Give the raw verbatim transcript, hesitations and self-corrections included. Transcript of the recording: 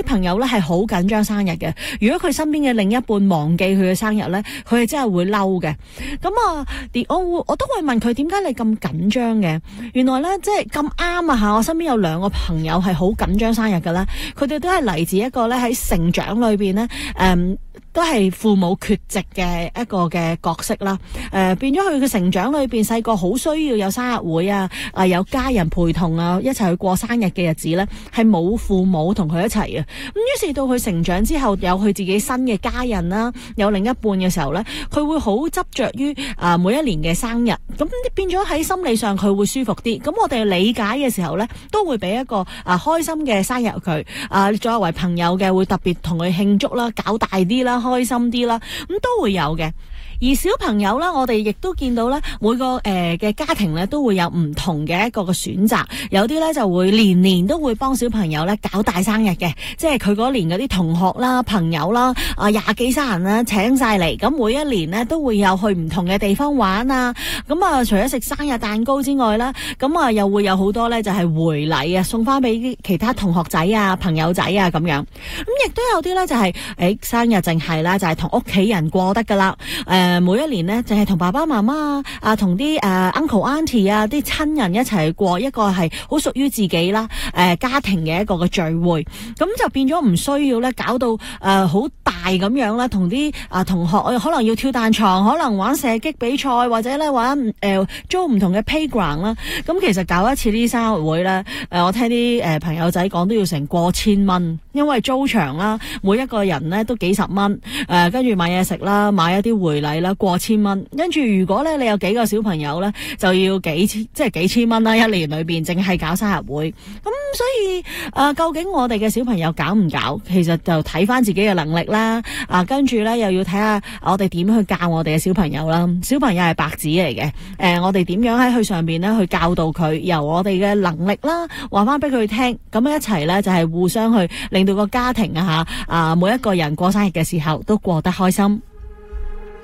啲朋友咧係好緊張生日嘅，如果佢身邊嘅另一半忘記佢嘅生日咧，佢係真係會嬲嘅。咁啊，我會我都會問佢點解你咁緊張嘅？原來咧即係咁啱啊吓，我身邊有兩個朋友係好緊張生日㗎啦，佢哋都係嚟自一個咧喺成長裏邊咧，誒、嗯。都係父母缺席嘅一個嘅角色啦，誒、呃、變咗佢嘅成長裏邊，細個好需要有生日會啊，啊、呃、有家人陪同啊，一齊去過生日嘅日子咧，係冇父母同佢一齊嘅。咁於是到佢成長之後，有佢自己新嘅家人啦，有另一半嘅時候咧，佢會好執着於啊每一年嘅生日，咁變咗喺心理上佢會舒服啲。咁我哋理解嘅時候咧，都會俾一個啊開心嘅生日佢，啊作為朋友嘅會特別同佢慶祝啦，搞大啲啦。開心啲啦，咁都會有嘅。而小朋友啦，我哋亦都見到咧，每個誒嘅、呃、家庭咧都會有唔同嘅一個嘅選擇。有啲咧就會年年都會幫小朋友咧搞大生日嘅，即係佢嗰年嗰啲同學啦、朋友啦啊廿幾卅人啦請晒嚟，咁每一年咧都會有去唔同嘅地方玩啊。咁啊，除咗食生日蛋糕之外啦，咁啊又會有好多咧就係回禮啊，送翻俾其他同學仔啊、朋友仔啊咁樣。咁亦都有啲咧就係、是、誒、欸、生日淨係啦，就係同屋企人過得噶啦，誒、呃。誒，每一年呢，淨係同爸爸媽媽啊，同啲誒 uncle auntie 啊，啲親人一齊過一個係好屬於自己啦，誒、呃、家庭嘅一個嘅聚會，咁就變咗唔需要咧，搞到誒好、呃、大咁樣啦，同啲啊同學可能要跳彈床，可能玩射擊比賽，或者咧玩誒、呃、租唔同嘅 playground 啦。咁其實搞一次呢啲生日會咧，誒、呃、我聽啲誒朋友仔講都要成過千蚊，因為租場啦，每一個人咧都幾十蚊，誒跟住買嘢食啦，買一啲回禮。過千蚊，跟住如果咧你有幾個小朋友咧，就要幾千，即係幾千蚊啦。一年裏邊淨係搞生日會，咁所以誒、呃，究竟我哋嘅小朋友搞唔搞？其實就睇翻自己嘅能力啦。啊，跟住咧又要睇下我哋點去教我哋嘅小朋友啦。小朋友係白紙嚟嘅，誒、呃，我哋點樣喺佢上邊咧去教導佢，由我哋嘅能力啦，話翻俾佢聽，咁樣一齊咧就係、是、互相去令到個家庭啊吓啊，每一個人過生日嘅時候都過得開心。